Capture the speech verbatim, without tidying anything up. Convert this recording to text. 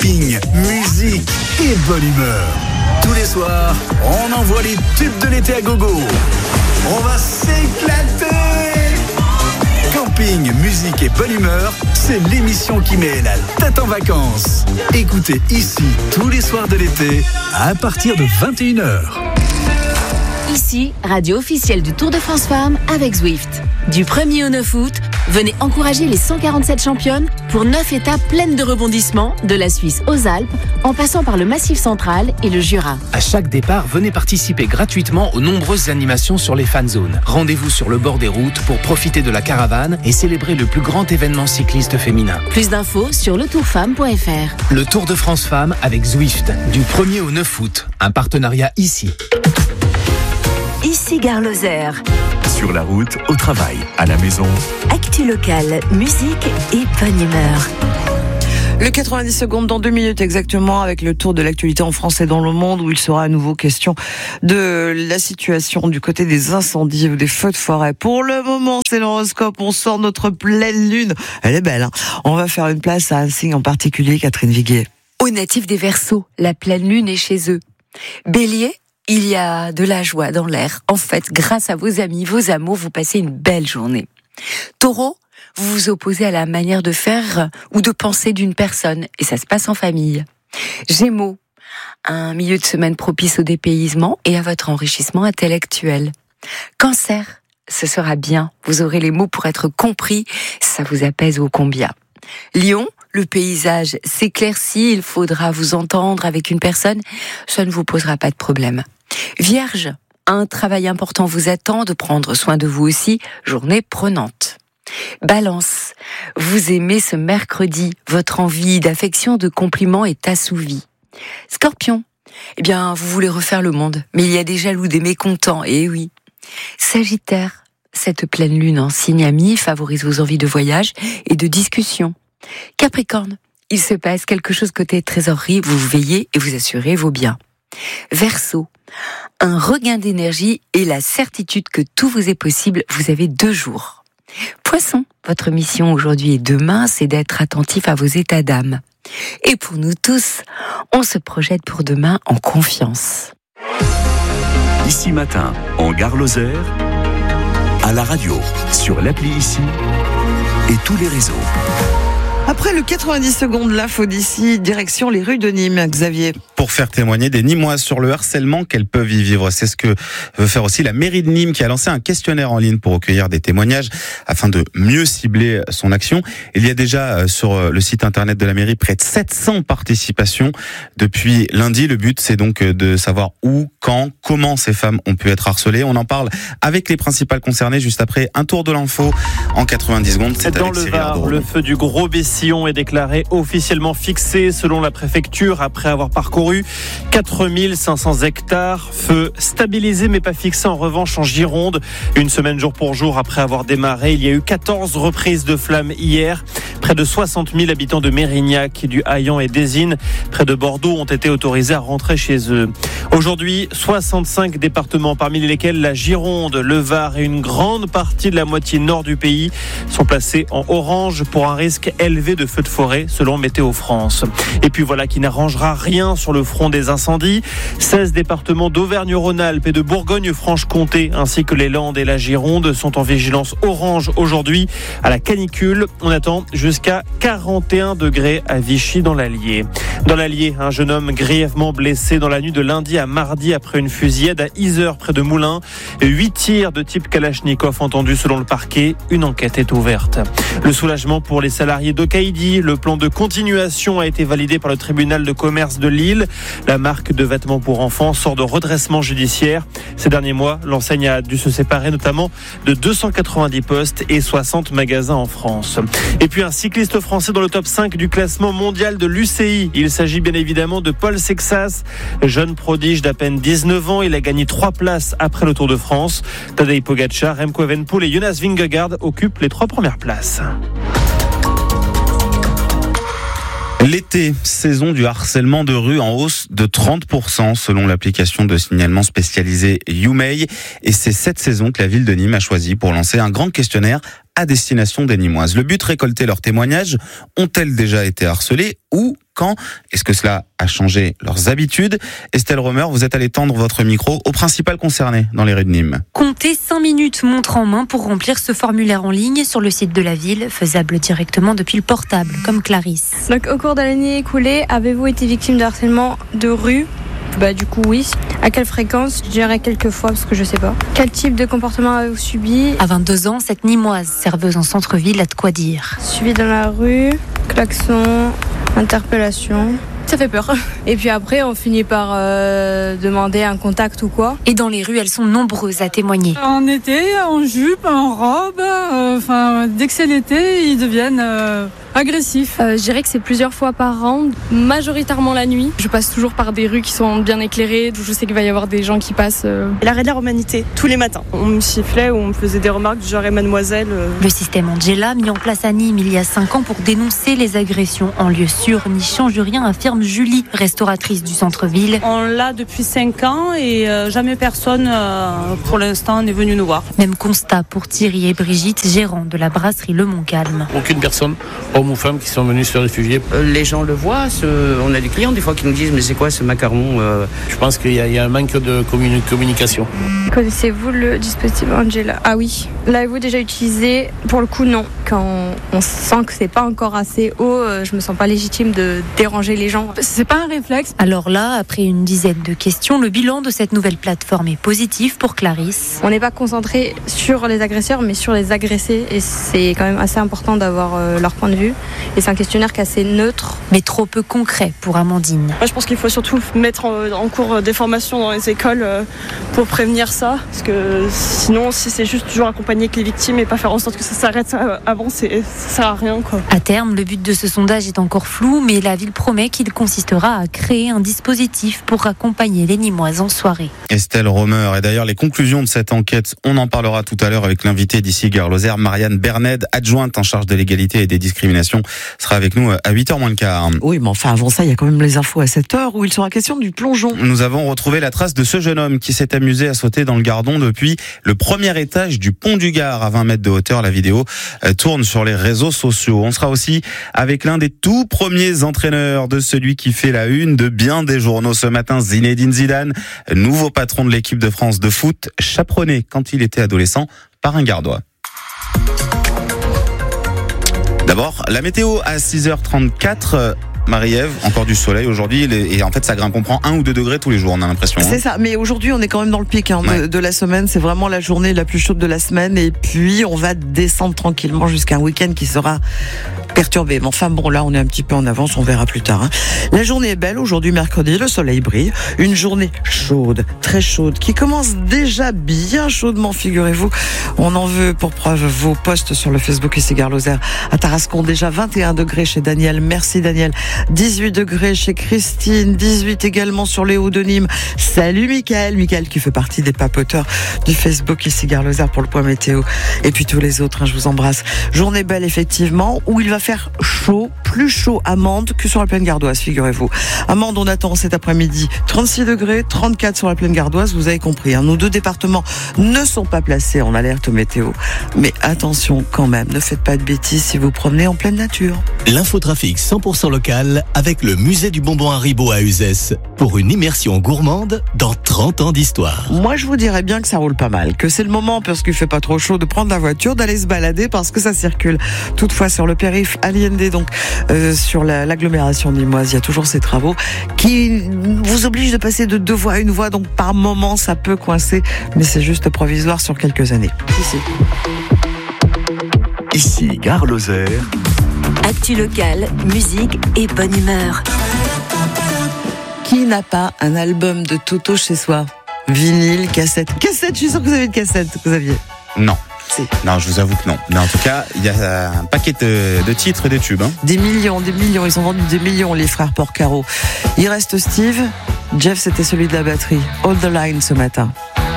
camping, musique et bonne humeur. Tous les soirs, on envoie les tubes de l'été à gogo. On va s'éclater. Camping, musique et bonne humeur, c'est l'émission qui met la tête en vacances. Écoutez ici tous les soirs de l'été à partir de vingt et une heures. Ici, radio officielle du Tour de France Femmes avec Zwift. Du premier au neuf août, venez encourager les cent quarante-sept championnes pour neuf étapes pleines de rebondissements, de la Suisse aux Alpes, en passant par le Massif central et le Jura. À chaque départ, venez participer gratuitement aux nombreuses animations sur les fan zones. Rendez-vous sur le bord des routes pour profiter de la caravane et célébrer le plus grand événement cycliste féminin. Plus d'infos sur le tour femme point f r. Le Tour de France Femmes avec Zwift, du premier au neuf août. Un partenariat ici. Ici Gare Lozère. Sur la route, au travail, à la maison. Actu locale, musique et bonne humeur. Le quatre-vingt-dix secondes dans deux minutes exactement avec le tour de l'actualité en France et dans le monde où il sera à nouveau question de la situation du côté des incendies ou des feux de forêt. Pour le moment, c'est l'horoscope. On sort notre pleine lune. Elle est belle, hein. On va faire une place à un signe en particulier, Catherine Viguier. Aux natifs des Verseaux, la pleine lune est chez eux. Bélier, il y a de la joie dans l'air. En fait, grâce à vos amis, vos amours, vous passez une belle journée. Taureau, vous vous opposez à la manière de faire ou de penser d'une personne, et ça se passe en famille. Gémeaux, un milieu de semaine propice au dépaysement et à votre enrichissement intellectuel. Cancer, ce sera bien, vous aurez les mots pour être compris, ça vous apaise ô combien. Lion, le paysage s'éclaircit, il faudra vous entendre avec une personne, ça ne vous posera pas de problème. Vierge, un travail important vous attend, de prendre soin de vous aussi, journée prenante. Balance, vous aimez ce mercredi, votre envie d'affection, de compliments est assouvie. Scorpion, eh bien, vous voulez refaire le monde, mais il y a des jaloux, des mécontents, et oui. Sagittaire, cette pleine lune en signe ami favorise vos envies de voyage et de discussion. Capricorne, il se passe quelque chose côté trésorerie, vous veillez et vous assurez vos biens. Verseau, un regain d'énergie et la certitude que tout vous est possible, vous avez deux jours. Poisson, votre mission aujourd'hui et demain, c'est d'être attentif à vos états d'âme. Et pour nous tous, on se projette pour demain en confiance. Ici matin, en Gare Lozère, à la radio, sur l'appli Ici et tous les réseaux. Après le quatre-vingt-dix secondes, l'info d'ici, direction les rues de Nîmes, Xavier. Pour faire témoigner des Nîmoises sur le harcèlement qu'elles peuvent y vivre. C'est ce que veut faire aussi la mairie de Nîmes qui a lancé un questionnaire en ligne pour recueillir des témoignages afin de mieux cibler son action. Il y a déjà sur le site internet de la mairie près de sept cents participations depuis lundi. Le but, c'est donc de savoir où, quand, comment ces femmes ont pu être harcelées. On en parle avec les principales concernées juste après un tour de l'info en quatre-vingt-dix secondes. C'est dans le Var, le feu du Gros Bessillon est déclaré officiellement fixé selon la préfecture après avoir parcouru quatre mille cinq cents hectares. Feu stabilisé mais pas fixé en revanche en Gironde. Une semaine jour pour jour après avoir démarré, il y a eu quatorze reprises de flammes hier. Près de soixante mille habitants de Mérignac, du Haillan et d'Ésine, près de Bordeaux, ont été autorisés à rentrer chez eux. Aujourd'hui, soixante-cinq départements, parmi lesquels la Gironde, le Var et une grande partie de la moitié nord du pays, sont placés en orange pour un risque élevé de feux de forêt, selon Météo France. Et puis voilà qui n'arrangera rien sur le front des incendies. seize départements d'Auvergne-Rhône-Alpes et de Bourgogne-Franche-Comté, ainsi que les Landes et la Gironde, sont en vigilance orange aujourd'hui à la canicule. On attend jusqu'à quarante et un degrés à Vichy dans l'Allier. Dans l'Allier, un jeune homme grièvement blessé dans la nuit de lundi à mardi après une fusillade à Yzeure près de Moulins. Huit tirs de type Kalachnikov entendus selon le parquet. Une enquête est ouverte. Le soulagement pour les salariés d'Okaïdi. Le plan de continuation a été validé par le tribunal de commerce de Lille. La marque de vêtements pour enfants sort de redressement judiciaire. Ces derniers mois, l'enseigne a dû se séparer notamment de deux cent quatre-vingt-dix postes et soixante magasins en France. Et puis un cycliste français dans le top cinq du classement mondial de l'U C I. Il s'agit bien évidemment de Paul Sexas, jeune prodige d'à peine dix-neuf ans. Il a gagné trois places après le Tour de France. Tadej Pogačar, Remco Evenepoel et Jonas Vingegaard occupent les trois premières places. L'été, saison du harcèlement de rue en hausse de trente pour cent selon l'application de signalement spécialisée YouMay. Et c'est cette saison que la ville de Nîmes a choisi pour lancer un grand questionnaire à destination des Nîmoises. Le but, récolter leurs témoignages. Ont-elles déjà été harcelées ou quand est-ce que cela a changé leurs habitudes? Estelle Romer, vous êtes allée tendre votre micro au principal concerné dans les rues de Nîmes. Comptez cinq minutes montre en main pour remplir ce formulaire en ligne sur le site de la ville, faisable directement depuis le portable, comme Clarisse. Donc, au cours de l'année écoulée, avez-vous été victime de harcèlement de rue? Bah du coup oui. À quelle fréquence? Je dirais quelques fois parce que je sais pas. Quel type de comportement avez-vous subi? À vingt-deux ans, cette Nîmoise, serveuse en centre-ville, a de quoi dire. Suivi dans la rue, klaxon, interpellation. Ça fait peur. Et puis après, on finit par euh, demander un contact ou quoi. Et dans les rues, elles sont nombreuses à témoigner. En été, en jupe, en robe, enfin, euh, dès que c'est l'été, ils deviennent euh, agressifs. Euh, je dirais que c'est plusieurs fois par an, majoritairement la nuit. Je passe toujours par des rues qui sont bien éclairées. Je sais qu'il va y avoir des gens qui passent. Euh... L'arrêt de la Romanité, tous les matins. On me sifflait ou on me faisait des remarques du genre « et mademoiselle euh... ». Le système Angela, mis en place à Nîmes il y a cinq ans pour dénoncer les agressions en lieu sûr, n'y change rien, affirme Julie, restauratrice du centre-ville. On l'a depuis cinq ans et euh, jamais personne, euh, pour l'instant, n'est venu nous voir. Même constat pour Thierry et Brigitte, gérants de la brasserie Le Montcalm. Aucune personne, homme ou femme, qui sont venus se réfugier. Euh, les gens le voient, ce... on a des clients des fois qui nous disent mais c'est quoi ce macaron euh... Je pense qu'il y, y a un manque de communi- communication. Connaissez-vous le dispositif Angela? Ah oui. L'avez-vous déjà utilisé? Pour le coup, non. Quand on sent que c'est pas encore assez haut, euh, je me sens pas légitime de déranger les gens. C'est pas un réflexe. Alors là, après une dizaine de questions, le bilan de cette nouvelle plateforme est positif pour Clarisse. On n'est pas concentré sur les agresseurs, mais sur les agressés. Et c'est quand même assez important d'avoir euh, leur point de vue. Et c'est un questionnaire qui est assez neutre. Mais trop peu concret pour Amandine. Moi, je pense qu'il faut surtout mettre en, en cours des formations dans les écoles euh, pour prévenir ça. Parce que sinon, si c'est juste toujours accompagner que les victimes et pas faire en sorte que ça s'arrête avant, c'est, ça sert à rien, quoi. À terme, le but de ce sondage est encore flou, mais la ville promet qu'il consistera à créer un dispositif pour accompagner les Nîmoises en soirée. Estelle Romer. Et d'ailleurs, les conclusions de cette enquête, on en parlera tout à l'heure avec l'invité d'ici Gare Lozère, Marianne Berned, adjointe en charge de l'égalité et des discriminations, sera avec nous à huit heures moins le quart. Oui, mais enfin, avant ça, il y a quand même les infos à sept heures où il sera question du plongeon. Nous avons retrouvé la trace de ce jeune homme qui s'est amusé à sauter dans le Gardon depuis le premier étage du pont du Gard à vingt mètres de hauteur. La vidéo tourne sur les réseaux sociaux. On sera aussi avec l'un des tout premiers entraîneurs de celui qui fait la une de bien des journaux ce matin, Zinedine Zidane, nouveau patron de l'équipe de France de foot, chaperonné quand il était adolescent par un Gardois. D'abord, la météo à six heures trente-quatre. Marie-Ève, encore du soleil aujourd'hui, et en fait ça grimpe, on prend un ou deux degrés tous les jours, on a l'impression. C'est hein. ça, mais aujourd'hui on est quand même dans le pic hein, ouais. de, de la semaine, c'est vraiment la journée la plus chaude de la semaine, et puis on va descendre tranquillement jusqu'à un week-end qui sera perturbé. Mais enfin bon, là on est un petit peu en avance, on verra plus tard. Hein. La journée est belle, aujourd'hui mercredi, le soleil brille, une journée chaude, très chaude, qui commence déjà bien chaudement, figurez-vous. On en veut pour preuve vos posts sur le Facebook ici Gare Lozère. À Tarascon, déjà vingt et un degrés chez Daniel, merci Daniel. dix-huit degrés chez Christine, dix-huit également sur les Hauts de Nîmes. Salut Mickaël, Mickaël qui fait partie des papoteurs du Facebook ici Gare Lozère pour le point météo. Et puis tous les autres, hein, je vous embrasse. Journée belle effectivement, où il va faire chaud, plus chaud à Mende que sur la plaine gardoise, figurez-vous. À Mende, on attend cet après-midi trente-six degrés, trente-quatre sur la plaine gardoise, vous avez compris. Hein, nos deux départements ne sont pas placés en alerte météo. Mais attention quand même, ne faites pas de bêtises si vous promenez en pleine nature. L'infotrafic cent pour cent local avec le musée du bonbon Haribo à Uzès pour une immersion gourmande dans trente ans d'histoire. Moi, je vous dirais bien que ça roule pas mal, que c'est le moment, parce qu'il fait pas trop chaud, de prendre la voiture, d'aller se balader parce que ça circule. Toutefois, sur le périph' à l'I N D, donc euh, sur la, l'agglomération nîmoise, il y a toujours ces travaux qui vous obligent de passer de deux voies à une voie, donc par moment, ça peut coincer, mais c'est juste provisoire sur quelques années. Ici. Ici, Gare Lozère. Actu locale, musique et bonne humeur. Qui n'a pas un album de Toto chez soi? Vinyle, cassette. Cassette, je suis sûr que vous avez une cassette, que vous aviez. Non. Si. Non, je vous avoue que non. Mais en tout cas, il y a un paquet de, de titres et de tubes. Hein. Des millions, des millions. Ils ont vendu des millions, les frères Porcaro. Il reste Steve. Jeff, c'était celui de la batterie. Hold the line ce matin.